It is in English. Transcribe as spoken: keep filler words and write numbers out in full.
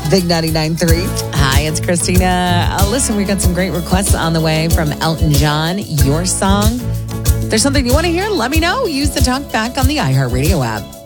Big ninety-nine point three. Hi, it's Christina. Uh, listen, we got some great requests on the way from Elton John. Your song. If there's something you want to hear, let me know. Use the talk back on the iHeartRadio app.